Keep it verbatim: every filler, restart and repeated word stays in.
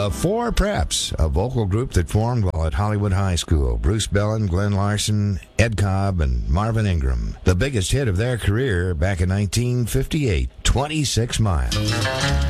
The Four Preps, a vocal group that formed while at Hollywood High School. Bruce Bellin, Glenn Larson, Ed Cobb, and Marvin Ingram. The biggest hit of their career back in nineteen fifty-eight, twenty-six miles.